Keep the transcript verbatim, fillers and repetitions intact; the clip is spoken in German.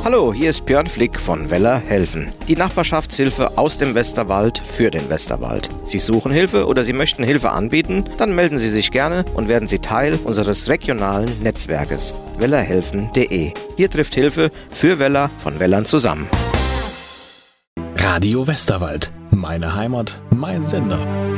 Hallo, hier ist Björn Flick von Weller helfen. Die Nachbarschaftshilfe aus dem Westerwald für den Westerwald. Sie suchen Hilfe oder Sie möchten Hilfe anbieten? Dann melden Sie sich gerne und werden Sie Teil unseres regionalen Netzwerkes wellerhelfen punkt de. Hier trifft Hilfe für Weller von Wellern zusammen. Radio Westerwald. Meine Heimat, mein Sender.